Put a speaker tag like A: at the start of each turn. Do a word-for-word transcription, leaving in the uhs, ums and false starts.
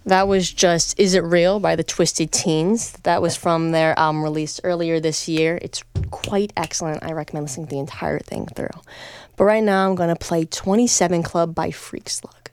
A: That was just Is It Real by the Twisted Teens. That was from their album released earlier this year. It's quite excellent. I recommend listening to the entire thing through. But right now I'm going to play twenty-seven Club by Freak Slug.